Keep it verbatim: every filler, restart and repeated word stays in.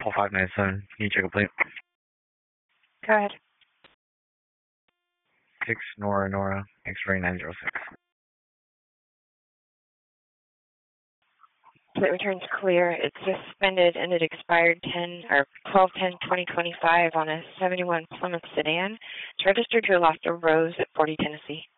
Alpha five nine seven. Can you check a plate? Go ahead. Six Nora Nora X-ray nine zero six. Plate returns clear. It's suspended and it expired ten or twelve ten twenty twenty five on a seventy one Plymouth sedan. It's registered to Alosta Rose at Forty Tennessee.